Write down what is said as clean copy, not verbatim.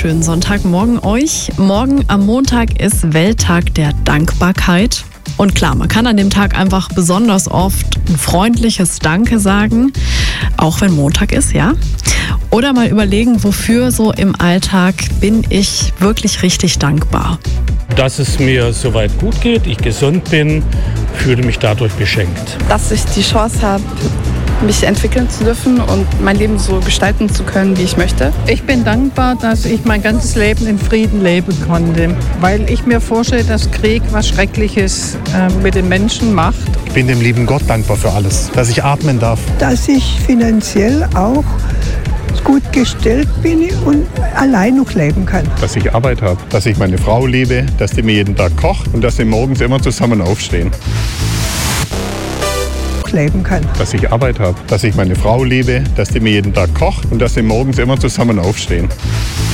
wunderschönen Sonntagmorgen euch. Morgen am Montag ist Welttag der Dankbarkeit. Und klar, man kann an dem Tag einfach besonders oft ein freundliches Danke sagen, auch wenn Montag ist, ja. Oder mal überlegen, wofür so im Alltag bin ich wirklich richtig dankbar. Dass es mir soweit gut geht, ich gesund bin, fühle mich dadurch beschenkt. Dass ich die Chance habe, mich entwickeln zu dürfen und mein Leben so gestalten zu können, wie ich möchte. Ich bin dankbar, dass ich mein ganzes Leben in Frieden leben konnte, weil ich mir vorstelle, dass Krieg was Schreckliches mit den Menschen macht. Ich bin dem lieben Gott dankbar für alles, dass ich atmen darf. Dass ich finanziell auch gut gestellt bin und allein noch leben kann. Dass ich Arbeit habe, dass ich meine Frau liebe, dass die mir jeden Tag kocht und dass wir morgens immer zusammen aufstehen. Leben kann. Dass ich Arbeit habe, dass ich meine Frau liebe, dass die mir jeden Tag kocht und dass wir morgens immer zusammen aufstehen.